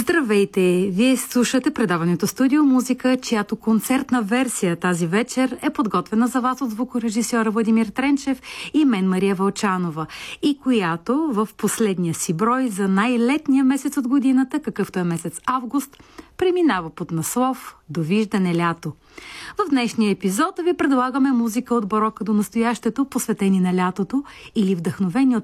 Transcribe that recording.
Здравейте! Вие слушате предаването Студио Музика, чиято концертна версия тази вечер е подготвена за вас от звукорежисьора Владимир Тренчев и мен Мария Вълчанова, и която в последния си брой за най-летния месец от годината, какъвто е месец август, преминава под наслов "Довиждане лято". В днешния епизод ви предлагаме музика от барока до настоящето, посветени на лятото или вдъхновени от